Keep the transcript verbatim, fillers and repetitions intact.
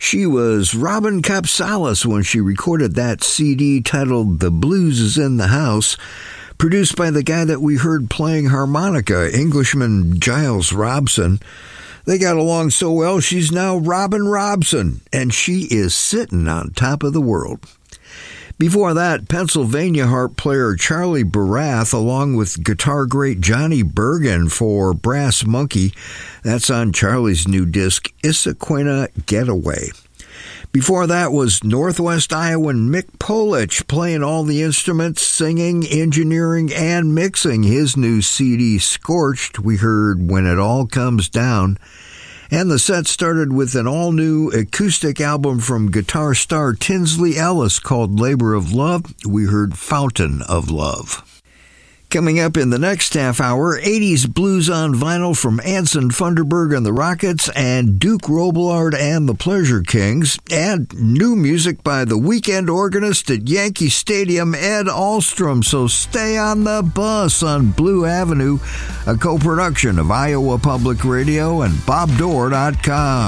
She was Robin Capsalis when she recorded that C D titled The Blues Is in the House, produced by the guy that we heard playing harmonica, Englishman Giles Robson. They got along so well, she's now Robin Robson, and she is sitting on top of the world. Before that, Pennsylvania harp player Charlie Barath, along with guitar great Johnny Bergen for Brass Monkey. That's on Charlie's new disc, Issaquena Getaway. Before that was Northwest Iowan Mick Polich playing all the instruments, singing, engineering, and mixing his new C D, Scorched. We heard When It All Comes Down. And the set started with an all-new acoustic album from guitar star Tinsley Ellis called Labor of Love. We heard Fountain of Love. Coming up in the next half hour, eighties blues on vinyl from Anson Funderburgh and the Rockets and Duke Robillard and the Pleasure Kings, and new music by the weekend organist at Yankee Stadium, Ed Alstrom. So stay on the bus on Blue Avenue, a co-production of Iowa Public Radio and Bob Dore dot com.